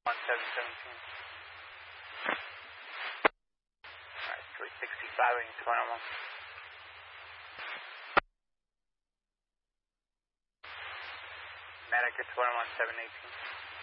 1717. Alright, 365, waiting 21. Medic at 21718.